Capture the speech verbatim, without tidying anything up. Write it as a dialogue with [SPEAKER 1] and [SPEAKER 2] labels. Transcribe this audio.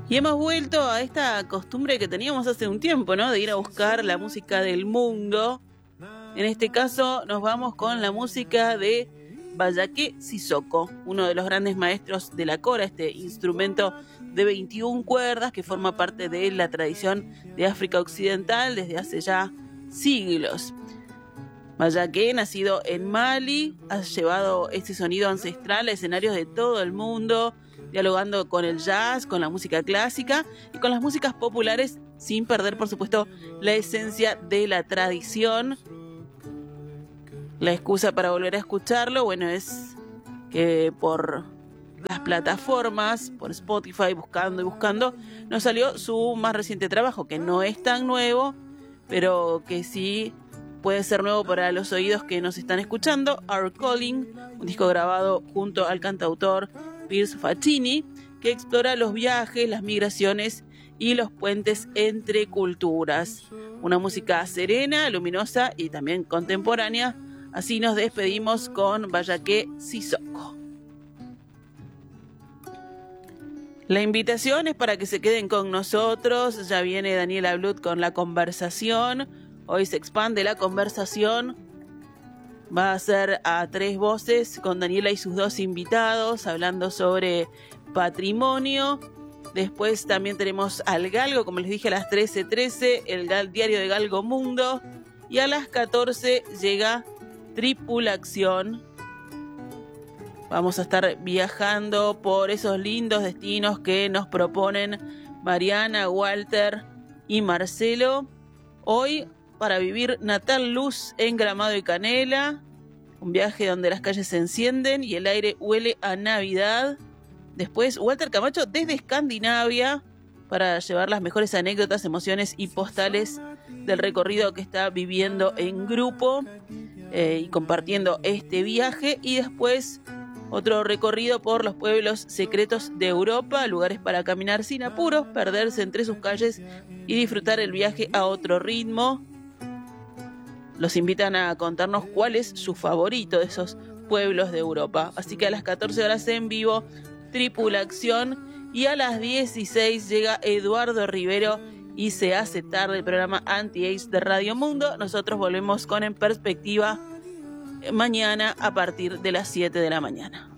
[SPEAKER 1] Y hemos vuelto a esta costumbre que teníamos hace un tiempo, ¿no? De ir a buscar la música del mundo. En este caso nos vamos con la música de Vallaque Sissoko, uno de los grandes maestros de la kora, este instrumento de veintiuna cuerdas que forma parte de la tradición de África Occidental desde hace ya siglos. Vallaque, nacido en Mali, ha llevado este sonido ancestral a escenarios de todo el mundo, dialogando con el jazz, con la música clásica y con las músicas populares, sin perder, por supuesto, la esencia de la tradición. La excusa para volver a escucharlo, bueno, es que por las plataformas, por Spotify, buscando y buscando, nos salió su más reciente trabajo, que no es tan nuevo, pero que sí puede ser nuevo para los oídos que nos están escuchando. Our Calling, un disco grabado junto al cantautor Piers Faccini, que explora los viajes, las migraciones y los puentes entre culturas. Una música serena, luminosa y también contemporánea. Así nos despedimos con Vallaque Sissoko. La invitación es para que se queden con nosotros. Ya viene Daniela Blut con la conversación. Hoy se expande la conversación. Va a ser a tres voces con Daniela y sus dos invitados hablando sobre patrimonio. Después también tenemos al Galgo, como les dije, a las trece trece, el Gal- diario de Galgo Mundo. Y a las catorce llega Tripulación. Vamos a estar viajando por esos lindos destinos que nos proponen Mariana, Walter y Marcelo. Hoy para vivir Natal Luz en Gramado y Canela. Un viaje donde las calles se encienden y el aire huele a Navidad. Después Walter Camacho desde Escandinavia para llevar las mejores anécdotas, emociones y postales del recorrido que está viviendo en grupo eh, y compartiendo este viaje. Y después otro recorrido por los pueblos secretos de Europa, lugares para caminar sin apuros, perderse entre sus calles y disfrutar el viaje a otro ritmo. Los invitan a contarnos cuál es su favorito de esos pueblos de Europa. Así que a las catorce horas en vivo, Tripulación, y a las dieciséis llega Eduardo Rivero y Se hace tarde, el programa Anti-Age de Radio Mundo. Nosotros volvemos con En Perspectiva mañana a partir de las siete de la mañana.